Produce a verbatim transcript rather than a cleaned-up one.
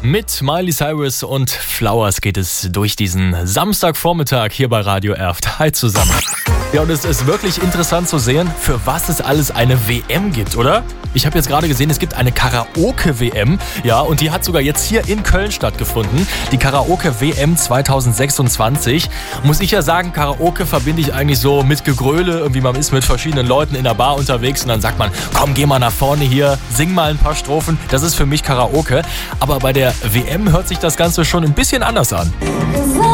Mit Miley Cyrus und Flowers geht es durch diesen Samstagvormittag hier bei Radio Erft. Hi zusammen. Ja, und es ist wirklich interessant zu sehen, für was es alles eine W M gibt, oder? Ich habe jetzt gerade gesehen, es gibt eine Karaoke-W M, ja, und die hat sogar jetzt hier in Köln stattgefunden. Die Karaoke-W M zwanzig sechsundzwanzig. Muss ich ja sagen, Karaoke verbinde ich eigentlich so mit Gegröle. Irgendwie man ist mit verschiedenen Leuten in der Bar unterwegs und dann sagt man, komm, geh mal nach vorne hier, sing mal ein paar Strophen. Das ist für mich Karaoke. Aber bei der W M hört sich das Ganze schon ein bisschen anders an.